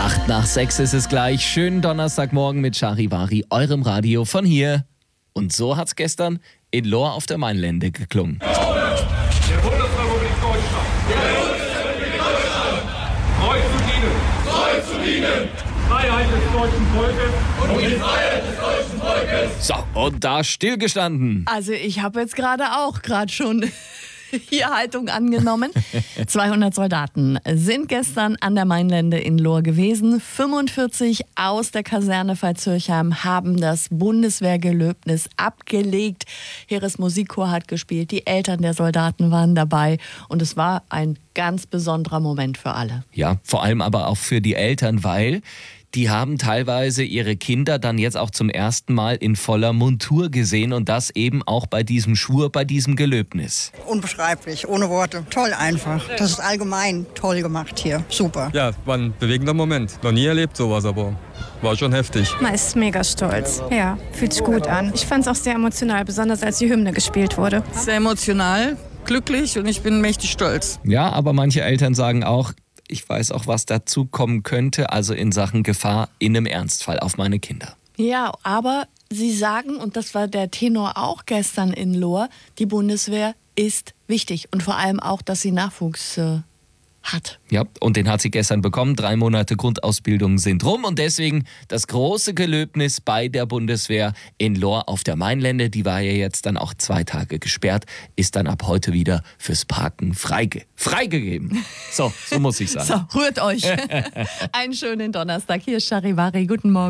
8:08 ist es gleich. Schönen Donnerstagmorgen mit Charivari, eurem Radio von hier. Und so hat's gestern in Lohr auf der Mainlände geklungen. Der Bundesrepublik Deutschland. Treu zu dienen. Treu zu dienen. Freiheit des deutschen Volkes. Und die Freiheit des deutschen Volkes. So, und da stillgestanden. Also ich habe jetzt gerade schon hier Haltung angenommen. 200 Soldaten sind gestern an der Mainlände in Lohr gewesen. 45 aus der Kaserne Veitshöchheim haben das Bundeswehrgelöbnis abgelegt. Heeresmusikchor hat gespielt, die Eltern der Soldaten waren dabei und es war ein ganz besonderer Moment für alle. Ja, vor allem aber auch für die Eltern, weil die haben teilweise ihre Kinder dann jetzt auch zum ersten Mal in voller Montur gesehen und das eben auch bei diesem Schwur, bei diesem Gelöbnis. Unbeschreiblich, ohne Worte. Toll einfach. Das ist allgemein toll gemacht hier. Super. Ja, war ein bewegender Moment. Noch nie erlebt sowas, aber war schon heftig. Man ist mega stolz. Ja, fühlt sich gut an. Ich fand es auch sehr emotional, besonders als die Hymne gespielt wurde. Sehr emotional, glücklich und ich bin mächtig stolz. Ja, aber manche Eltern sagen auch, ich weiß auch, was dazu kommen könnte, also in Sachen Gefahr in einem Ernstfall auf meine Kinder. Ja, aber sie sagen, und das war der Tenor auch gestern in Lohr, die Bundeswehr ist wichtig und vor allem auch, dass sie Nachwuchs hat. Ja, und den hat sie gestern bekommen. 3 Monate Grundausbildung sind rum und deswegen das große Gelöbnis bei der Bundeswehr in Lohr auf der Mainlände. Die war ja jetzt dann auch 2 Tage gesperrt, ist dann ab heute wieder fürs Parken freigegeben. So muss ich sagen. So, rührt euch. Einen schönen Donnerstag. Hier ist Charivari. Guten Morgen.